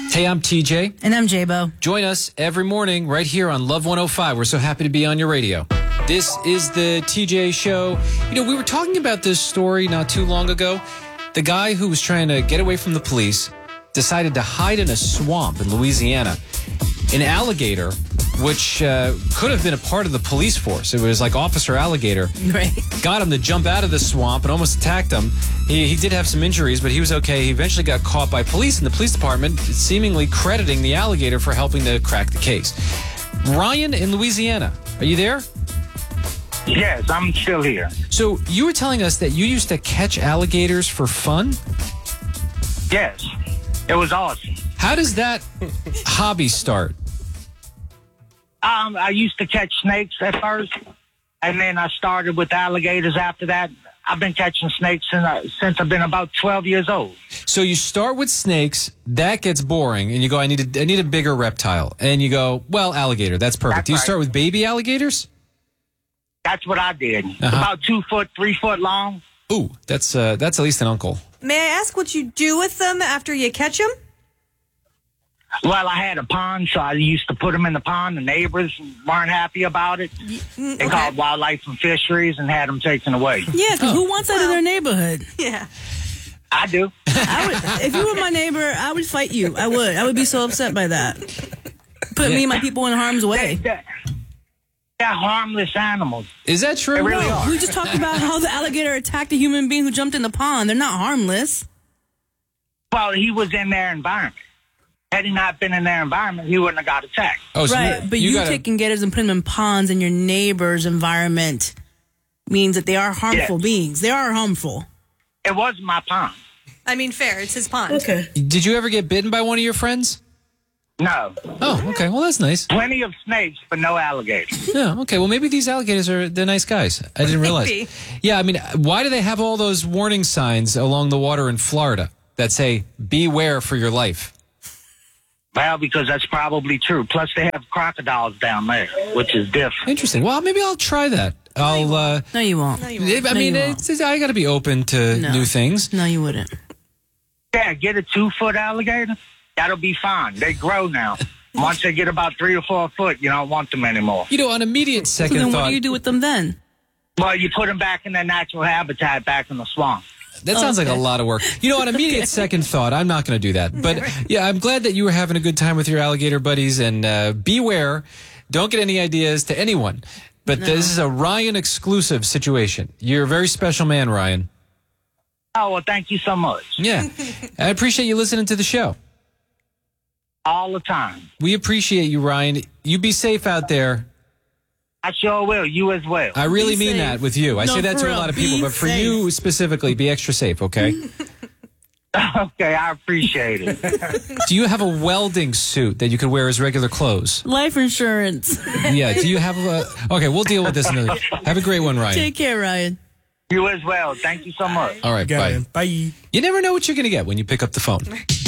Hey, I'm TJ. And I'm J-Bo. Join us every morning right here on Love 105. We're so happy to be on your radio. This is the TJ Show. You know, we were talking about this story not too long ago. The guy who was trying to get away from the police decided to hide in a swamp in Louisiana. An alligator, which could have been a part of the police force. It was like Officer Alligator. Right. Got him to jump out of the swamp and almost attacked him. He did have some injuries, but he was okay. He eventually got caught by police in the police department, seemingly crediting the alligator for helping to crack the case. Ryan in Louisiana, are you there? Yes, I'm still here. So you were telling us that you used to catch alligators for fun? Yes, it was awesome. How does that hobby start? I used to catch snakes at first, and then I started with alligators after that. I've been catching snakes since I've been about 12 years old. So you start with snakes, that gets boring, and you go, I need a bigger reptile. And you go, well, alligator, that's perfect. That's Do you right. start with baby alligators? That's what I did. About 2 foot, 3 foot long. Ooh, that's at least an uncle. May I ask what you do with them after you catch them? Well, I had a pond, so I used to put them in the pond. The neighbors weren't happy about it. They called Wildlife and Fisheries and had them taken away. Yeah, because who wants that in their neighborhood? Yeah. I do. If you were my neighbor, I would fight you. I would. I would be so upset by that. Put me and my people in harm's way. They're harmless animals. Is that true? They really No, are. we just talked about how the alligator attacked a human being who jumped in the pond. They're not harmless. Well, he was in their environment. Had he not been in their environment, he wouldn't have got attacked. Oh, so Right, but you taking gators and putting them in ponds in your neighbor's environment means that they are harmful beings. They are harmful. It was my pond. I mean, fair. It's his pond. Okay. Did you ever get bitten by one of your friends? No. Oh, okay. Well, that's nice. Plenty of snakes, but no alligators. Yeah, okay. Well, maybe these alligators they're nice guys. I didn't realize. Maybe. Yeah, I mean, why do they have all those warning signs along the water in Florida that say, beware for your life? Well, because that's probably true. Plus, they have crocodiles down there, which is different. Interesting. Well, maybe I'll try that. I'll, No, you won't. I mean, you won't. I got to be open to No. new things. No, you wouldn't. Yeah, get a 2 foot alligator. That'll be fine. They grow now. Once they get about 3 or 4 foot, you don't want them anymore. You know, on immediate So second then thought, what do you do with them then? Well, you put them back in their natural habitat, back in the swamp. that sounds like a lot of work. You know, on immediate second thought, I'm not going to do that. But yeah, I'm glad that you were having a good time with your alligator buddies. And beware, don't get any ideas to anyone. But this is a Ryan exclusive situation. You're a very special man, Ryan. Oh, well, thank you so much. Yeah. I appreciate you listening to the show. All the time. We appreciate you, Ryan. You be safe out there. I sure will. You as well. I really Be mean safe. that with you. I No, say that for to a real. lot of people, Be but for safe. you specifically, be extra safe, okay? Okay, I appreciate it. Do you have a welding suit that you could wear as regular clothes? Life insurance. Yeah. Do you have a... Okay, we'll deal with this another... Have a great one, Ryan. Take care, Ryan. You as well. Thank you so much. All right, bye. Bye. You never know what you're going to get when you pick up the phone.